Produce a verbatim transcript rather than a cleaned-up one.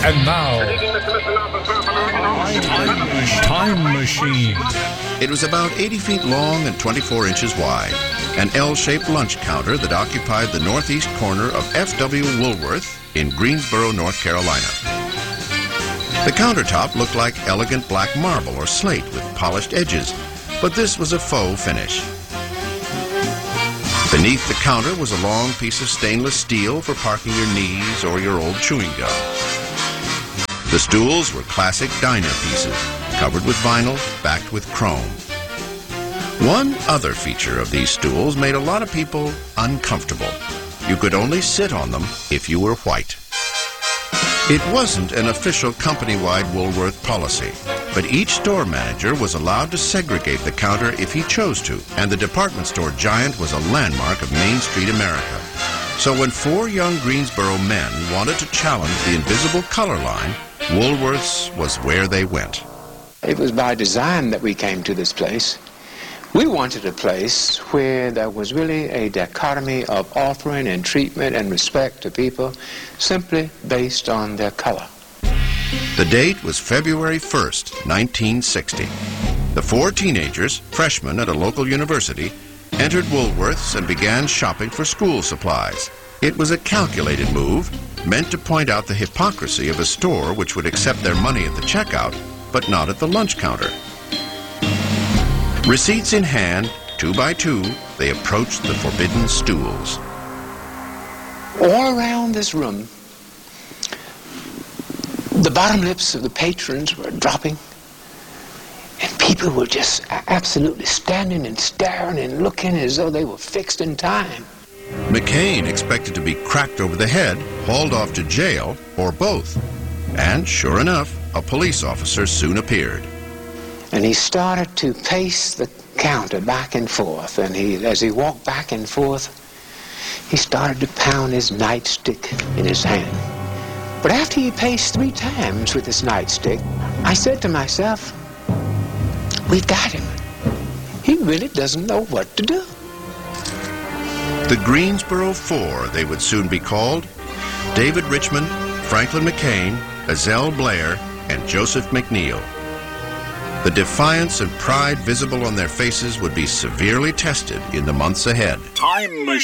And now, Time Machine. It was about eighty feet long and twenty-four inches wide, an L-shaped lunch counter that occupied the northeast corner of F W Woolworth in Greensboro, North Carolina. The countertop looked like elegant black marble or slate with polished edges, but this was a faux finish. Beneath the counter was a long piece of stainless steel for parking your knees or your old chewing gum. The stools were classic diner pieces, covered with vinyl, backed with chrome. One other feature of these stools made a lot of people uncomfortable. You could only sit on them if you were white. It wasn't an official company-wide Woolworth policy, but each store manager was allowed to segregate the counter if he chose to, and the department store giant was a landmark of Main Street America. So when four young Greensboro men wanted to challenge the invisible color line, Woolworth's was where they went. It was by design that we came to this place. We wanted a place where there was really a dichotomy of offering and treatment and respect to people simply based on their color. The date was February first, nineteen sixty. The four teenagers, freshmen at a local university, entered Woolworth's and began shopping for school supplies. It was a calculated move, meant to point out the hypocrisy of a store which would accept their money at the checkout, but not at the lunch counter. Receipts in hand, two by two, they approached the forbidden stools. All around this room, the bottom lips of the patrons were dropping, and people were just absolutely standing and staring and looking as though they were fixed in time. McCain expected to be cracked over the head, hauled off to jail, or both. And sure enough, a police officer soon appeared. And he started to pace the counter back and forth, and he, as he walked back and forth, he started to pound his nightstick in his hand. But after he paced three times with his nightstick, I said to myself, we've got him. He really doesn't know what to do. The Greensboro Four, they would soon be called: David Richmond, Franklin McCain, Ezell Blair, and Joseph McNeil. The defiance and pride visible on their faces would be severely tested in the months ahead. Time Machine.